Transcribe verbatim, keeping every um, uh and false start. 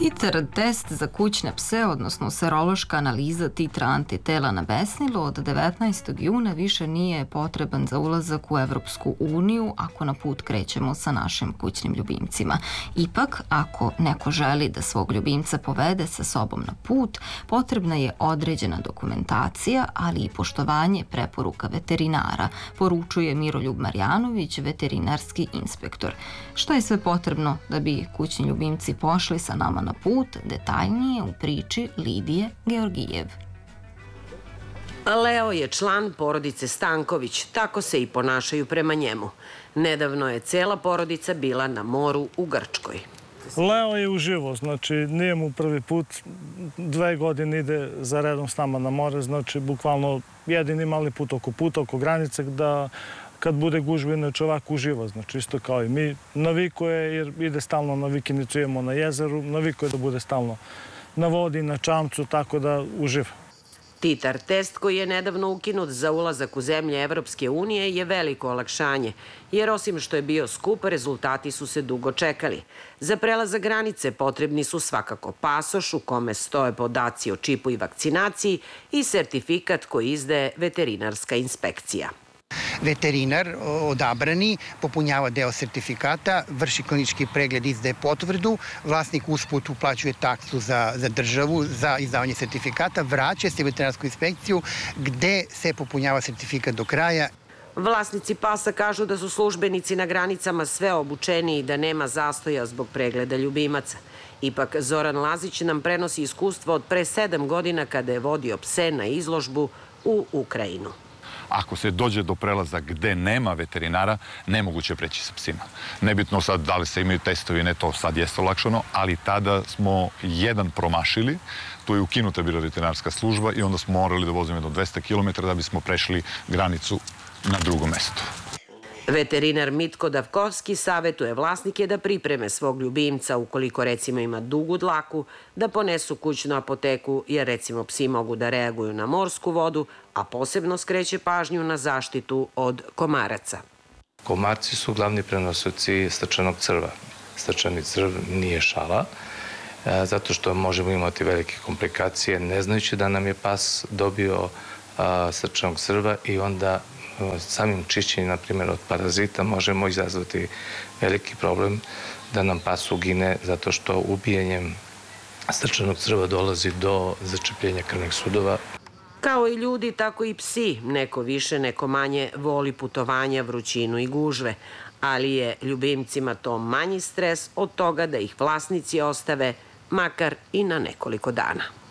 Titer test za kućne pse, odnosno serološka analiza titra antitela na besnilo od devetnaestog juna više nije potreban za ulazak u Evropsku uniju ako na put krećemo sa našim kućnim ljubimcima. Ipak, ako neko želi da svog ljubimca povede sa sobom na put, potrebna je određena dokumentacija, ali i poštovanje preporuka veterinara, poručuje Miroljub Marjanović, veterinarski inspektor. Šta je sve potrebno da bi kućni ljubimci pošli sa nama na put, detaljnije u priči Lidije Georgijev. Leo je član porodice Stanković, tako se i ponašaju prema njemu. Nedavno je cela porodica bila na moru u Grčkoj. Leo je uživo, znači nije mu prvi put, dve godine ide za redom s nama na more, znači bukvalno jedini mali put oko puta, oko granice, da kad bude gužba, inače ovako uživa, znači isto kao i mi. Navikuje jer ide stalno na vikinicu, idemo na jezeru, navikuje da bude stalno na vodi, na čamcu, tako da uživa. Titar test koji je nedavno ukinut za ulazak u zemlje Evropske unije je veliko olakšanje, jer osim što je bio skup, rezultati su se dugo čekali. Za prelazak granice potrebni su svakako pasoš u kome stoje podaci o čipu i vakcinaciji i sertifikat koji izdaje veterinarska inspekcija. Veterinar odabrani popunjava deo sertifikata, vrši klinički pregled, izdaje potvrdu, vlasnik usput uplaćuje taksu za, za državu za izdavanje sertifikata, vraća se u veterinarsku inspekciju gde se popunjava sertifikat do kraja. Vlasnici pasa kažu da su službenici na granicama sve obučeni i da nema zastoja zbog pregleda ljubimaca. Ipak Zoran Lazić nam prenosi iskustvo od pre sedam godina kada je vodio pse na izložbu u Ukrajinu. Ako se dođe do prelaza gde nema veterinara, nemoguće je preći sa psima. Nebitno sad da li se imaju testovi, ne, to sad jeste olakšano, ali tada smo jedan promašili, tu je ukinuta bila veterinarska služba i onda smo morali da vozimo jedno dvesta kilometara da bismo prešli granicu na drugom mestu. Veterinar Mitko Davkovski savetuje vlasnike da pripreme svog ljubimca ukoliko recimo ima dugu dlaku, da ponesu kućnu apoteku jer recimo psi mogu da reaguju na morsku vodu, a posebno skreće pažnju na zaštitu od komaraca. Komarci su glavni prenosioci srčanog crva. Srčani crv nije šala, zato što možemo imati velike komplikacije ne znajući da nam je pas dobio srčanog crva i onda samim čišćenjem, na primjer, od parazita možemo izazvati veliki problem da nam pas ugine zato što ubijanjem srčanog crva dolazi do začepljenja krvnih sudova. Kao i ljudi, tako i psi. Neko više, neko manje voli putovanja, vrućinu i gužve. Ali je ljubimcima to manji stres od toga da ih vlasnici ostave makar i na nekoliko dana.